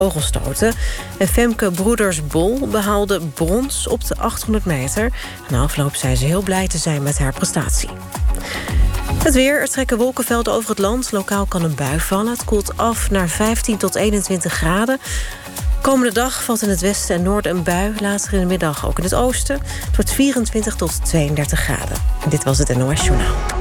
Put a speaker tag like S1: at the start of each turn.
S1: vogelstoten. En Femke Broeders-Bol behaalde brons op de 800 meter. Na afloop zei ze heel blij te zijn met haar prestatie. Het weer, er trekken wolkenvelden over het land. Lokaal kan een bui vallen. Het koelt af naar 15 tot 21 graden. Komende dag valt in het westen en noorden een bui. Later in de middag ook in het oosten. Het wordt 24 tot 32 graden. Dit was het NOS Journaal.